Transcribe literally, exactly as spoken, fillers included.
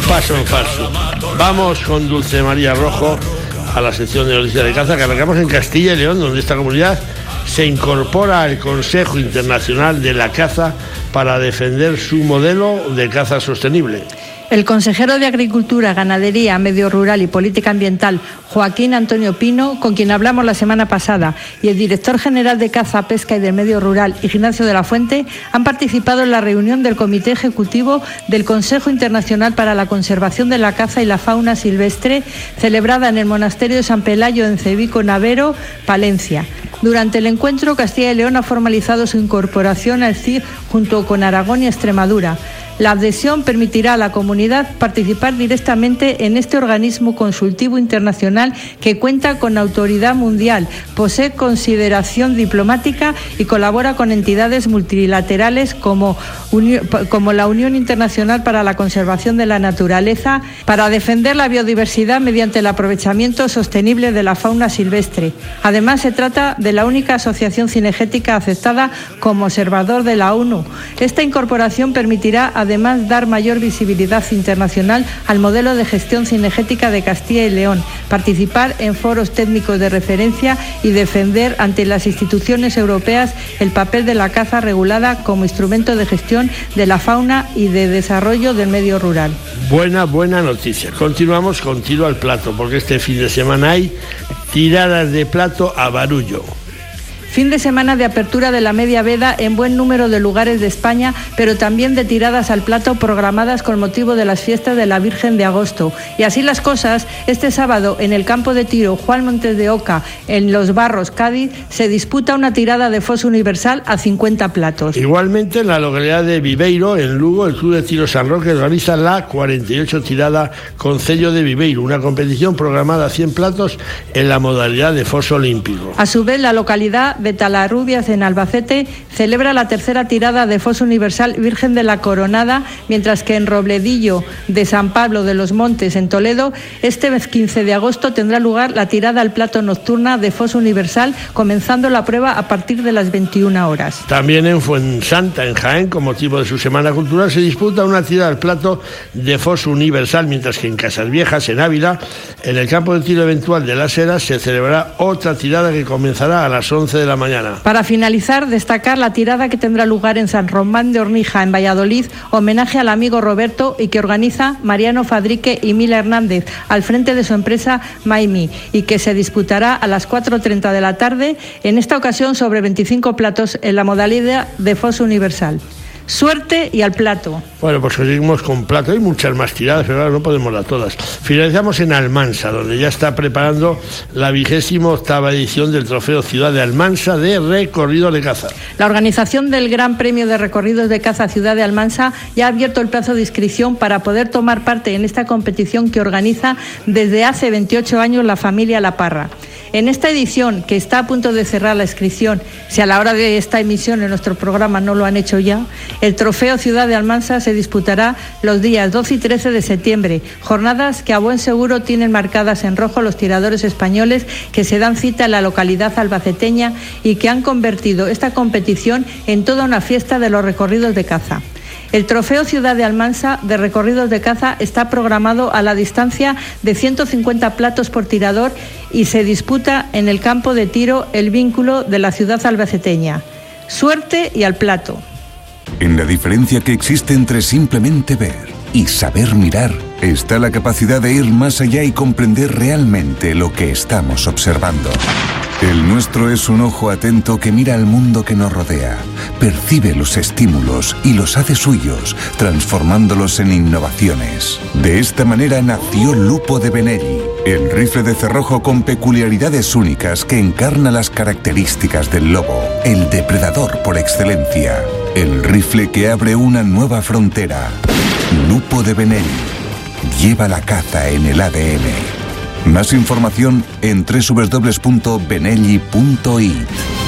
paso en falso. Vamos con Dulce María Rojo a la sección de noticias de caza, que arrancamos en Castilla y León, donde esta comunidad se incorpora al Consejo Internacional de la Caza para defender su modelo de caza sostenible. El consejero de Agricultura, Ganadería, Medio Rural y Política Ambiental, Joaquín Antonio Pino, con quien hablamos la semana pasada, y el director general de Caza, Pesca y del Medio Rural, Ignacio de la Fuente, han participado en la reunión del Comité Ejecutivo del Consejo Internacional para la Conservación de la Caza y la Fauna Silvestre, celebrada en el Monasterio de San Pelayo, en Cebico Navero, Palencia. Durante el encuentro, Castilla y León ha formalizado su incorporación al C I C junto con Aragón y Extremadura. La adhesión permitirá a la comunidad participar directamente en este organismo consultivo internacional que cuenta con autoridad mundial, posee consideración diplomática y colabora con entidades multilaterales como, como la Unión Internacional para la Conservación de la Naturaleza, para defender la biodiversidad mediante el aprovechamiento sostenible de la fauna silvestre. Además, se trata de la única asociación cinegética aceptada como observador de la ONU. Esta incorporación permitirá además dar mayor visibilidad internacional al modelo de gestión cinegética de Castilla y León, participar en foros técnicos de referencia y defender ante las instituciones europeas el papel de la caza regulada como instrumento de gestión de la fauna y de desarrollo del medio rural. Buena, buena noticia. Continuamos con tiro al plato, porque este fin de semana hay tiradas de plato a barullo. Fin de semana de apertura de la media veda en buen número de lugares de España, pero también de tiradas al plato programadas con motivo de las fiestas de la Virgen de Agosto. Y así las cosas, este sábado en el campo de tiro Juan Montes de Oca, en Los Barros, Cádiz, se disputa una tirada de foso universal a cincuenta platos. Igualmente en la localidad de Viveiro, en Lugo, el Club de Tiro San Roque organiza la cuarenta y ocho tirada Concello de Viveiro, una competición programada a cien platos en la modalidad de foso olímpico. A su vez, la localidad de Talarrubias, en Albacete, celebra la tercera tirada de foso universal Virgen de la Coronada, mientras que en Robledillo de San Pablo de los Montes, en Toledo, este quince de agosto tendrá lugar la tirada al plato nocturna de foso universal, comenzando la prueba a partir de las veintiuna horas. También en Fuensanta, en Jaén, con motivo de su Semana Cultural, se disputa una tirada al plato de foso universal, mientras que en Casas Viejas, en Ávila, en el campo de tiro eventual de Las Heras, se celebrará otra tirada que comenzará a las once de la mañana. Para finalizar, destacar la tirada que tendrá lugar en San Román de Hornija, en Valladolid, homenaje al amigo Roberto, y que organiza Mariano Fadrique y Mila Hernández, al frente de su empresa Maimi, y que se disputará a las cuatro treinta de la tarde, en esta ocasión sobre veinticinco platos en la modalidad de foso universal. Suerte y al plato. Bueno, pues seguimos con plato. Hay muchas más tiradas, pero ahora no podemos dar todas. Finalizamos en Almansa, donde ya está preparando la vigésima octava edición del Trofeo Ciudad de Almansa de Recorrido de Caza. La organización del Gran Premio de Recorridos de Caza Ciudad de Almansa ya ha abierto el plazo de inscripción para poder tomar parte en esta competición que organiza desde hace veintiocho años la familia La Parra. En esta edición, que está a punto de cerrar la inscripción, si a la hora de esta emisión en nuestro programa no lo han hecho ya, el Trofeo Ciudad de Almansa se disputará los días doce y trece de septiembre, jornadas que a buen seguro tienen marcadas en rojo los tiradores españoles que se dan cita en la localidad albaceteña y que han convertido esta competición en toda una fiesta de los recorridos de caza. El Trofeo Ciudad de Almansa de Recorridos de Caza está programado a la distancia de ciento cincuenta platos por tirador y se disputa en el campo de tiro El Vínculo de la ciudad albaceteña. Suerte y al plato. En la diferencia que existe entre simplemente ver y saber mirar, está la capacidad de ir más allá y comprender realmente lo que estamos observando. El nuestro es un ojo atento que mira al mundo que nos rodea, percibe los estímulos y los hace suyos, transformándolos en innovaciones. De esta manera nació Lupo de Benelli, el rifle de cerrojo con peculiaridades únicas que encarna las características del lobo, el depredador por excelencia. El rifle que abre una nueva frontera. Lupo de Benelli. Lleva la caza en el A D N. Más información en doble u doble u doble u punto benelli punto it.